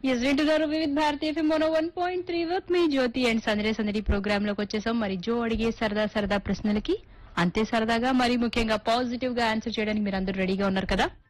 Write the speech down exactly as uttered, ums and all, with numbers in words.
Yes వింటున్నారు వివిధ భారతీయ FM one one point three with me Jyothi and సందడి సందడి ప్రోగ్రామ్ లోకి వచ్చేసాం. మరి జో అడిగే సరదా సరదా ప్రశ్నలకి అంతే సరదాగా మరి ముఖ్యంగా పాజిటివ్ గా ఆన్సర్ చేయడానికి మీరు అందరూ రెడీగా ఉన్నారు కదా.